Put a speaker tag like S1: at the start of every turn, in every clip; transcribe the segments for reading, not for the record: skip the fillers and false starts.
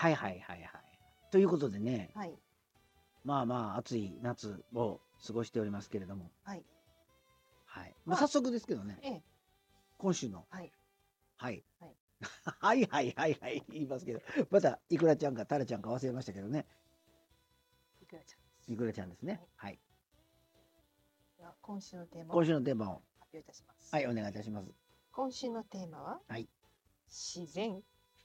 S1: はいはいはいはい。ということでね、
S2: はい。
S1: まあまあ暑い夏を過ごしておりますけれども、
S2: はい。
S1: はい。ま
S2: まあ
S1: あ早速ですけどね、
S2: ええ。
S1: 今週の、
S2: はい。
S1: はい。
S2: はい。
S1: はいはいはいはい言いますけど、またいくらちゃんかタラちゃんか忘れましたけどね、
S2: いくらちゃんです。
S1: いくらちゃんですね。
S2: はい。
S1: はい。
S2: では今週のテーマを
S1: 今
S2: 発
S1: 週のテーマを、
S2: 表いたします。
S1: はい、お願いいたします。
S2: 今週のテーマは
S1: はい。
S2: 自然。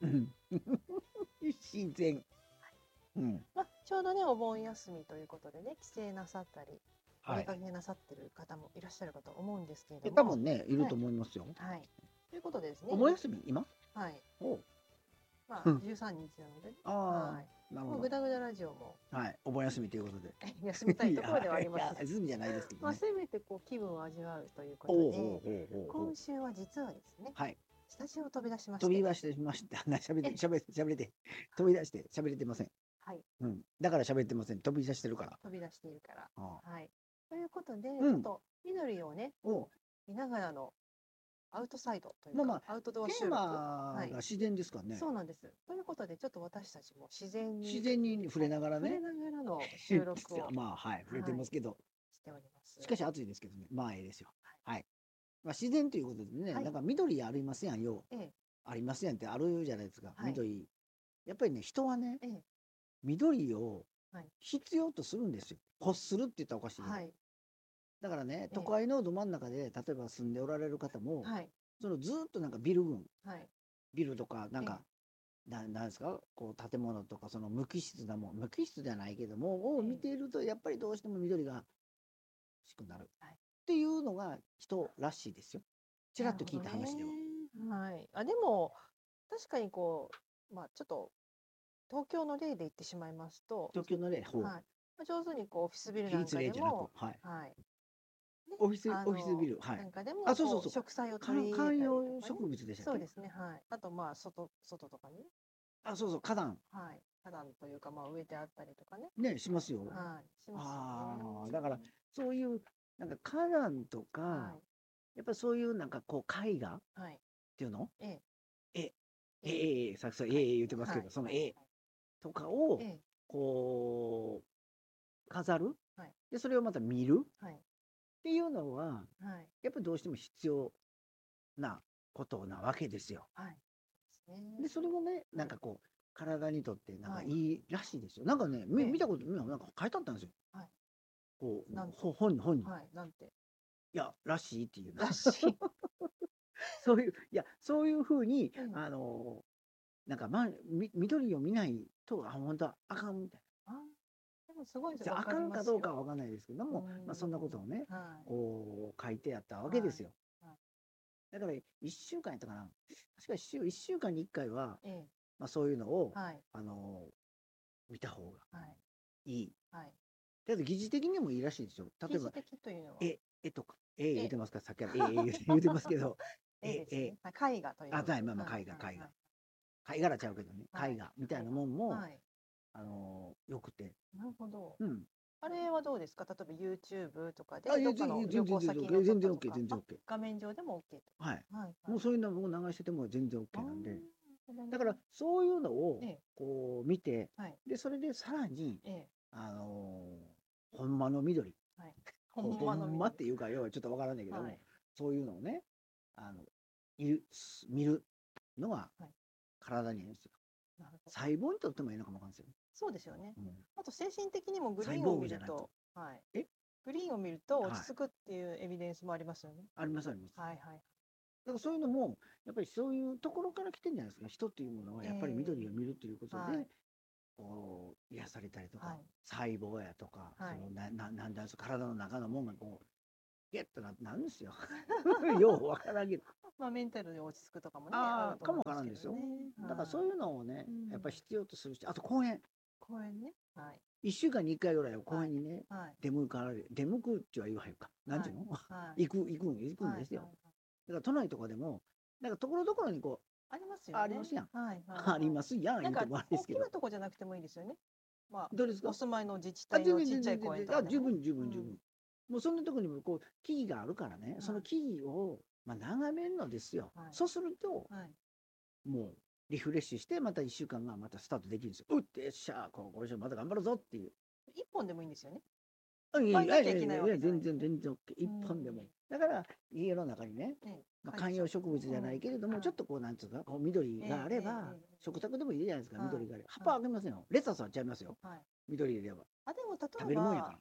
S1: 自然。うん。
S2: まあ、ちょうどね、お盆休みということでね、帰省なさったり、お
S1: はい。
S2: 出かけなさってる方もいらっしゃるかと思うんですけれども、
S1: 多分ね、いる
S2: はい。
S1: と思いますよ。
S2: はい。ということでですね、
S1: お盆休み今
S2: はい。
S1: おう。
S2: まあ、
S1: うん。
S2: 13日なので、
S1: あ
S2: はい。
S1: あ、なるほど。
S2: もうぐだぐだラジオも
S1: はい。お盆休みということで。
S2: 休みたい
S1: いや、
S2: ところではあり
S1: いや、
S2: ます。
S1: 休みじゃないですけど
S2: まあ、
S1: ね。
S2: せめてこう気分を味わうということ
S1: ほうほう
S2: で、
S1: ほうほうほう。
S2: 今週は実はですね、
S1: はい。
S2: スタジオを飛び出しまし
S1: 飛び
S2: て、
S1: 出してしました。喋
S2: え、
S1: れ、喋れて、飛び出して喋れてません。
S2: はい、
S1: うん。だから喋ってません。飛び出してるから。
S2: 飛び出しているから。
S1: ああ。
S2: はい。ということで、
S1: うん。
S2: ちょっと緑をね、
S1: おう。
S2: 見ながらのアウトサイドというか、
S1: まあまあ、
S2: アウトドア
S1: テー
S2: 収録。はい。
S1: マが自然ですかね。
S2: そうなんです。ということで、ちょっと私たちも自然に
S1: 自然に触れながらね。
S2: 触れながらの収録を、
S1: まあ、はい。触れて
S2: はい、
S1: ますけど。
S2: しております。
S1: しかし暑いですけどね。まあ、ええですよ。
S2: はい。
S1: はい。まあ、自然ということでね、
S2: はい。
S1: なんか緑ありますやんよ。
S2: ええ、
S1: ありますやんってあるじゃないですか。
S2: はい。
S1: 緑。やっぱりね、人はね、
S2: ええ、
S1: 緑を
S2: はい。
S1: 必要とするんですよ。欲するって言ったらおかしいけど。
S2: はい。
S1: だからね、
S2: ええ、
S1: 都会のど真ん中で、例えば住んでおられる方も、
S2: はい。
S1: そのずーっとなんかビル群、
S2: はい。
S1: ビルとか、なん
S2: ええ、
S1: か、なんですか、こう建物とか、その無機質なもん、無機質じゃないけども、を見
S2: ええ、
S1: ていると、やっぱりどうしても緑が欲しくなる。
S2: はい。
S1: っていうのが人らしいですよ。ちらっと聞い
S2: なるほどね。
S1: た話では。
S2: はい。あ、でも、確かにこう、まあ、ちょっと東京の例で言ってしまいますと、
S1: 東京の例、ほう。
S2: はい。まあ、上手にこうオフィスビル
S1: 比
S2: なんか
S1: 率例じゃなく、
S2: でも、
S1: はい。
S2: はい。ね、
S1: オフィスビル、はい。
S2: なんかで
S1: あ、
S2: もこう
S1: そうそうそう。
S2: 植栽を取り入れ
S1: 観
S2: たりとかね。
S1: 葉植物でしたっけ？
S2: そうですね。はい。あとまあ外とかにね、
S1: あ、そうそう、花壇。
S2: はい。花壇というかまあ植えてあったりとかね。
S1: ね、しますよ。
S2: はい。しますよ
S1: ああ、だから、
S2: ね。
S1: そういう、なんか花壇とか、
S2: はい。
S1: やっぱりそういうなんかこう絵画っ
S2: はい。
S1: ていうの、
S2: ええ、
S1: 絵、
S2: ええ、
S1: さっきそう、
S2: はい。
S1: 言ってます
S2: はい。
S1: けど、その
S2: はい。
S1: 絵とかを、
S2: ええ、
S1: こう、飾る。
S2: はい。
S1: で、それをまた見るっ
S2: はい。
S1: ていうのは、
S2: はい。
S1: やっぱりどうしても必要なことなわけですよ。
S2: はい。そうです
S1: で、
S2: ね。
S1: それもね、な
S2: はい。
S1: んかこう、体にとってなんかい
S2: はい。
S1: いらしいですよ。なんかね、
S2: ええ、
S1: 見たこと、なんか書いてあったんですよ。
S2: はい。
S1: こう、
S2: なんと。
S1: 本に。い
S2: はい。なんて。
S1: や、らしいっていうの。
S2: らしい。
S1: そういう、いや、そういうふうに、
S2: ええ。
S1: なんか、緑を見ないと、あ、本当はあかんみたい
S2: あ、でもすごい
S1: な。じゃあ、
S2: わかり
S1: あかんか
S2: ますよ。
S1: どうかはわかんないですけど
S2: うー
S1: も、まあ、そんなことをね、
S2: ん。はい。
S1: こう、書いてあったわけで
S2: はい。
S1: すよ。
S2: はい。
S1: だから、1週間やったかな。確か1週間に1回は、
S2: ええ。
S1: まあ、そういうのを、
S2: はい。
S1: あの見た方が
S2: はい。
S1: いい。
S2: はい。
S1: だって疑似的にもいいらしいですよ。例えば、
S2: 疑似的というのは、
S1: 絵とか、言う
S2: え、
S1: てますから、さっきから言うてますけど、絵、
S2: えですね。はい。絵画という
S1: あ、
S2: ことで。
S1: まあまあ、
S2: はい。はい。はい。
S1: 絵画らちゃうけどね、
S2: はい。
S1: 絵画みたいな
S2: 絵画。
S1: もんも、
S2: はい。
S1: よくて、
S2: なるほど。
S1: うん。
S2: あれはどうですか？例えば YouTube とか
S1: あ、
S2: で、どっかの旅行先の撮
S1: 全然
S2: ったと
S1: OK、
S2: か、
S1: 全然
S2: あ、
S1: OK。
S2: 画面上でも OK と。
S1: はい。
S2: はい。はい。
S1: もうそういうの僕流してても全然
S2: あ
S1: OK
S2: あ、な
S1: なんで、
S2: るほどね。
S1: だからそういうのを
S2: ええ。
S1: こう見て、
S2: はい。
S1: で、それでさらに、
S2: ええ。
S1: あのほんまの緑、
S2: はい。ほんまの
S1: ほんまっ
S2: 緑。
S1: ていうか、要はちょっとわからないけども、
S2: はい。
S1: そういうのをね、あの、見るのが
S2: はい。
S1: 体にいいんですよ。
S2: なるほど。
S1: 細胞にとってもいいのかもわかんないですよ。
S2: そうですよね。
S1: うん、
S2: あと精神的にもグ
S1: サイ
S2: リーンを
S1: ボーグじゃないと。
S2: 見ると、はい。
S1: え
S2: グリーンを見ると落
S1: はい。
S2: ち着くっていうエビデンスもありますよね。
S1: ありますあります。
S2: はいはい。
S1: だからそういうのも、やっぱりそういうところから来てんじゃないですか。人っていうものは、
S2: え
S1: やっぱり緑を見
S2: え、
S1: るということで、
S2: はい。
S1: こう、癒されたりとか、
S2: はい。
S1: 細胞やとか、
S2: はい。
S1: その、なんだ、体の中のもんがこう、ゲッとなるんですよ。ようわからんけど。
S2: まあメンタルで落ち着くとかもね、あ
S1: ああ、
S2: ると
S1: かもわ
S2: 思いますけ
S1: からんですよ。
S2: どね。
S1: だからそう
S2: は
S1: いうのをね、
S2: い。うん。
S1: やっぱり必要とするし、あと公園。
S2: 公園ね。はい。
S1: 1週間に1回ぐらいは公
S2: はい。
S1: 園にね、
S2: はい。
S1: 出向くっては言わへんか。なん
S2: はい。
S1: ていうの
S2: はい。
S1: 行くん
S2: はい。
S1: ですよ。
S2: はい。
S1: だから都内とかでも、なんかところどころにこう、
S2: ありますよね。
S1: ありますやん。
S2: はい。はい。
S1: あり
S2: はい。
S1: ますやん、
S2: なんか
S1: 言うてもあれですけど。
S2: 大きなとこじゃなくてもいいですよね。まあ、
S1: どうですか？
S2: お住まいの自治
S1: あ、
S2: 体のちっちゃい公園
S1: 全然、あ、
S2: とかでもね。
S1: 十
S2: うん。
S1: 分。もうそんなとこにもこう、木々があるからね、その
S2: は
S1: 木々を、まあ、眺めるのですよ。
S2: い。はい。
S1: そうすると、
S2: はい。
S1: もう、 リフレッシュして、また1週間がまたスタートできるんですよ。うってよっしゃ、これまた頑張るぞっていう。
S2: 一本でもいいんですよね。
S1: い
S2: 巻いなきゃいけないわけじゃない
S1: 全然 OK。一本でもいい。だから家の中にね、観葉植物じゃないけれども、ちょっとこうなんつうか、こう緑があれば、食卓でもいいじゃないですか、緑があれば。葉っぱあげませんよ。レタスはちゃいますよ。緑入れれば。
S2: あ、でも例えば
S1: 食べるもんやから。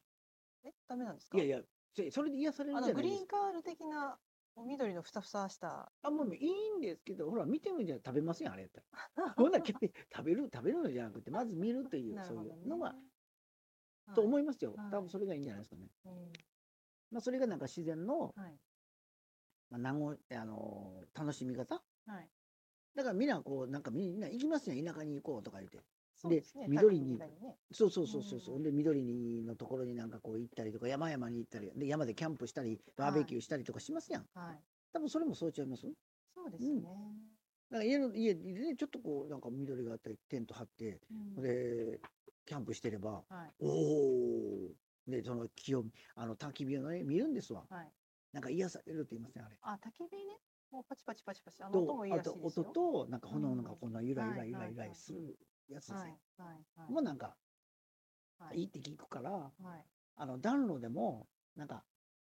S2: ダメなんですか？
S1: いやいや、それで癒されるじゃないですか。
S2: グリーンカール的な緑のふさふさした。
S1: もういいんですけど、ほら、見てみるじゃ食べますよ、あれやったら。ほんなら、食べるのじゃなくて、まず見るという、そういうのが、と思いますよ。多分それがいいんじゃないですかね。まあ、それがなんか自然の、楽しみ方。だからみんなこう、なんかみんな行きますよ、田舎に行こうとか言って。で、緑に、そう。で、緑のところになんかこう行ったりとか、山々に行ったり、で、山でキャンプしたり、バーベキューしたりとかしますやん。多分それもそうちゃいます？
S2: そうですね。
S1: だから家でね、ちょっとこう、なんか緑があったり、テント張って、で、キャンプしてれば、おおで、その焚き火をね、見るんですわ。なんか癒されるって言いますね、あれ。
S2: あ、焚き火ね。もうパチパチ。音もいいらしいですよ。
S1: あと音と、なんか炎がこんなゆらするやつですよ。もうなんか、いいって聞くから、暖炉でも、なんか、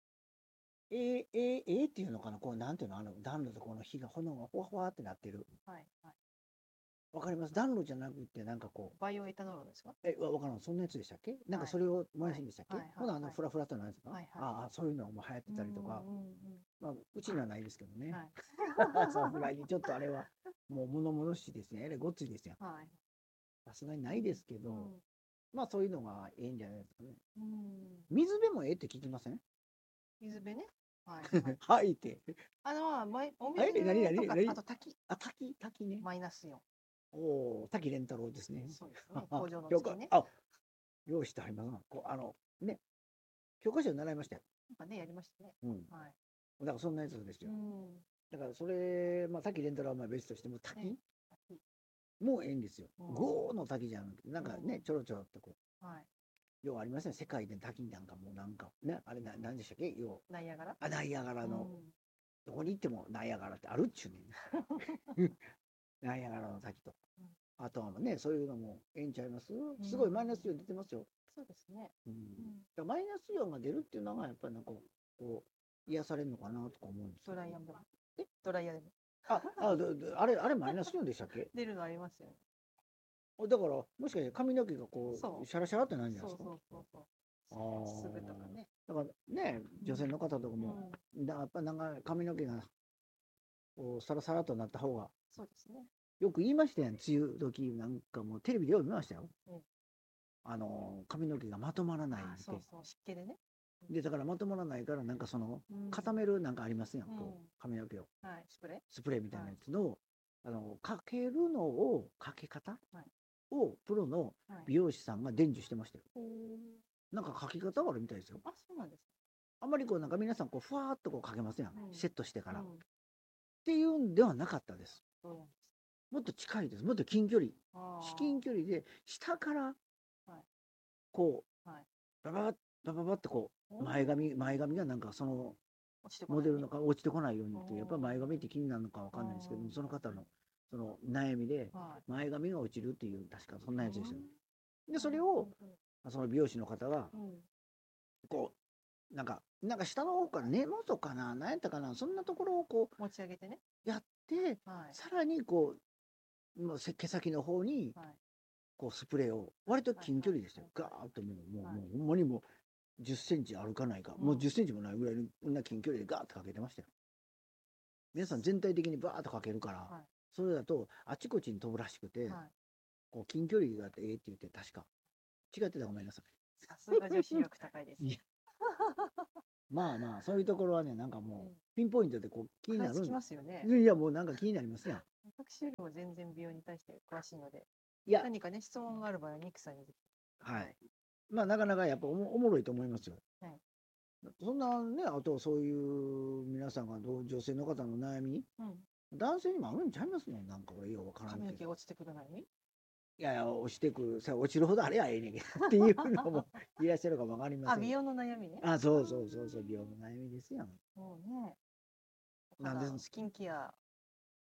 S1: っていうのかな、こう、なんていうの、暖炉でこの炎がほわほわってなってる。わかります？暖炉じゃなくて、なんかこう。
S2: バイオエタノールですか？
S1: わからん。そんなやつでしたっけ？なんかそれを燃やすんでしたっけ？ほな、フラフラとなんですか？そういうのも流行ってたりとか。まあ、うちにはないですけどね。さすがにちょっとあれは、もう物々しいですね。ごっついですよ。さすがにないですけど、まあそういうのがいいんじゃないですかね。水辺もって聞きません？
S2: 水辺ね。
S1: はいって。
S2: お水とか、あと滝。
S1: 滝ね。
S2: マイナスイオン。
S1: おお、滝蓮太郎ですね。
S2: そうですね。工場の月ね。
S1: 用意してありますね。教科書で習いましたよ。
S2: なんかね、やりましたね。
S1: だからそんなやつですよ。だからそれ、まあ滝蓮太郎は別としても、滝もうええんですよ。ゴーの滝じゃなくて、なんかね、ちょろちょろってこう。要はありますね。世界で滝なんかもなんか、ね、あれ何でしたっけ？
S2: ナイアガラ？
S1: ナイアガラの、どこに行ってもナイアガラってあるっちゅうね。ナイアガラの滝と。あとはね、そういうのもええんちゃいます？すごいマイナスイオン出てますよ。
S2: そうですね。
S1: マイナスイオンが出るっていうのが、やっぱりなんか、こう、癒されるのかなとか思うんですよ。
S2: ドライヤーでも。ドライヤーでも。
S1: あれマイナスイオンでしたっけ？
S2: 出るのありますよね。
S1: だから、もしかして髪の毛がこう、シャラシャラってないんじゃないですか？
S2: すぐとかね。
S1: だからね、女性の方とかも、やっぱなんか髪の毛が、こう、サラサラとなった方が、
S2: そうですね。
S1: よく言いましたよ、梅雨時なんかもテレビでよく見ましたよ。髪の毛がまとまらないって。
S2: そう、湿気でね。
S1: で、だからまとまらないから、なんか固めるなんかありますやん、こう、髪の毛を。スプレーみたいなやつの、かけるのを、かけ方を、プロの美容師さんが伝授してましたよ。なんかかけ方があるみたいですよ。
S2: あ、そうなんですか。
S1: あんまりこう、なんか皆さん、こう、ふわーっとこうかけますやん。セットしてから。っていうんではなかったです。もっと近いです。もっと近距離。至近距離で、下から、こう、バババってこう、前髪がなんかその、モデルのか落ちてこないようにって、やっぱり前髪って気になるのかわかんないですけど、その方の、その悩みで、前髪が落ちるっていう、確かそんなやつでしたね。で、それを、その美容師の方が、こう、なんか下の方から根元かな、何やったかな、そんなところをこう、
S2: 持ち上げてね。
S1: やって、さらにこう、毛先の方に、こうスプレーを、割と近距離でしたよ。ガーッともう、ほんまにもう、10センチ歩かないか、もう10センチもないぐらいの近距離でガーッとかけてましたよ。皆さん全体的にバーッとかけるから、それだとあちこちに飛ぶらしくて、こう近距離がって言って、確か。違ってたらごめんなさい。
S2: さすが女子力高いですね。
S1: まあ、そういうところはね、なんかもう、ピンポイントでこう気になる。
S2: きますよね。
S1: いや、もうなんか気になりますやん。
S2: 私よりも全然美容に対して詳しいので、
S1: いや、
S2: 何かね、質問がある場合はニックさんに。
S1: はい。まあ、なかなかやっぱおもろいと思いますよ。そんなね、あとそういう皆さんが女性の方の悩み、男性にもあるんちゃいますの？なんかようわからんけど。
S2: 髪の毛落ちてくるのに？
S1: いや、落ちてくる、落ちるほどあれはええねんけどっていうのもいらっしゃるかもわかりません。
S2: 美容の悩みね。
S1: そう、美容の悩みですやん。
S2: もうね。なんでスキンケア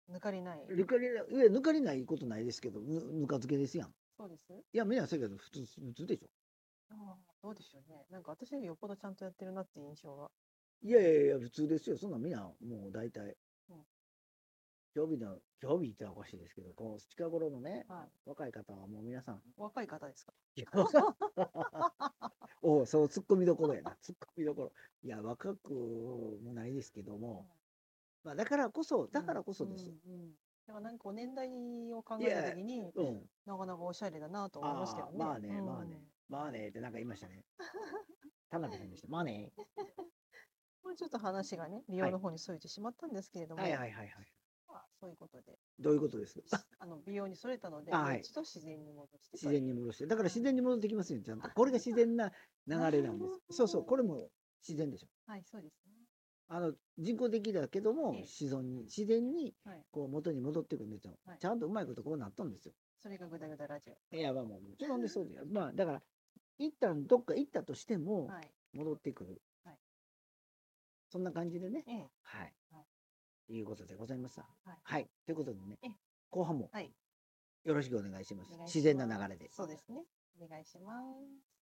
S2: 抜かりない。
S1: 抜かりないことないですけど、ぬか漬けですやん。
S2: そうです。
S1: いや、みんなそうやけど、普通でしょ。
S2: どうでしょうね。なんか私よりよっぽどちゃんとやってるなっていう印象が。
S1: いやいやいや、普通ですよ。そんなんみんな、もう大体、今日日っておかしいですけど、こう、近頃のね、若い方はもう皆さん。
S2: 若い方ですか？
S1: そう、ツッコミどころやな。ツッコミどころ。いや、若くもないですけども、まあ、だからこそですよ。
S2: だからなんか年代を考えたときに、なかなかおしゃれだなと思いますけどね。
S1: まあねってなんか言いましたね。田辺さんでした。まあね。
S2: これちょっと話がね、美容の方にそれてしまったんですけれども、そういうことで。
S1: どういうことですか？
S2: 美容にそれたので、一度自然に戻して。
S1: 自然に戻して。だから自然に戻ってきますよ、ちゃんと。これが自然な流れなんです。そうそう、これも自然でしょ。
S2: はい、そうですね。
S1: 人工的だけども、自然にこう元に戻っていくんですよ。ちゃんとうまいことこうなったんですよ。
S2: それがグダグダラジオ。
S1: いや、まあもちろんでそうだよ。まあだから、一旦どっか行ったとしても、戻ってくる。そんな感じでね。はい。いうことでございます。はい。ということでね、後半もよろしくお願いします。自然な流れで。
S2: そうですね。お願いします。